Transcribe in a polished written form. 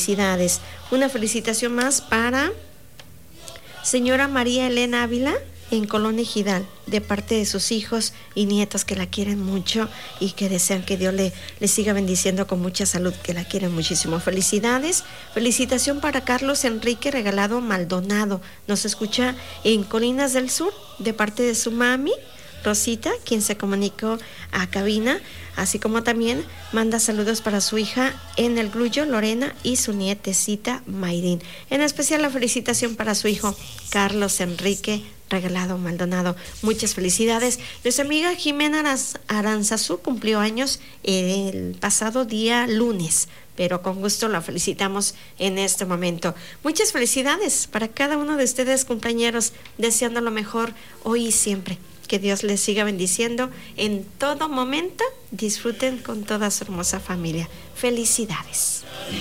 felicidades. Una felicitación más para señora María Elena Ávila en Colonia Ejidal, de parte de sus hijos y nietos que la quieren mucho y que desean que Dios le siga bendiciendo con mucha salud, que la quieren muchísimo. Felicidades. Felicitación para Carlos Enrique Regalado Maldonado. Nos escucha en Colinas del Sur, de parte de su mami, Rosita, quien se comunicó a cabina, así como también manda saludos para su hija en el Grullo, Lorena, y su nietecita Mayrín. En especial la felicitación para su hijo Carlos Enrique Regalado Maldonado. Muchas felicidades. Nuestra amiga Jimena Aranzazú cumplió años el pasado día lunes, pero con gusto la felicitamos en este momento. Muchas felicidades para cada uno de ustedes, compañeros, deseando lo mejor hoy y siempre. Que Dios les siga bendiciendo en todo momento. Disfruten con toda su hermosa familia. Felicidades.